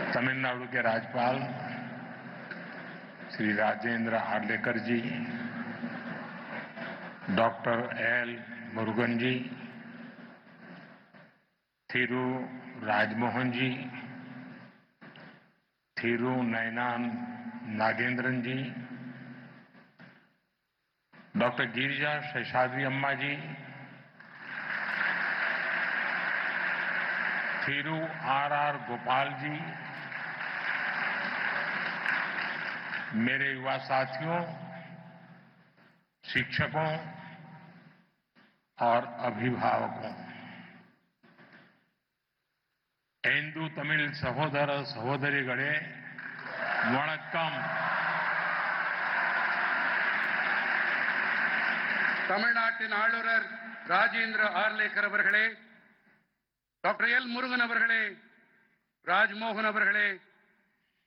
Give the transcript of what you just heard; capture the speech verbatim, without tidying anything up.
तमिलनाडु के राज्यपाल श्री राजेंद्र आर्लेकर जी, doctor L Murugan जी, थिरु राजमोहन जी, थिरु नयनान नागेंद्रन जी, doctor Girija Seshadri अम्मा जी, थिरु आर आर गोपाल जी, मेरे युवा साथियों, शिक्षकों और अभिभावकों, हिंदू तमिल सहोदर सहोदरिगळे वणक्कम. தமிழ்நாட்டின் ஆளுநர் ராஜேந்திர ஆர்லேக்கர் அவர்களே, டாக்டர் எல் முருகன் அவர்களே, ராஜ்மோகன் அவர்களே,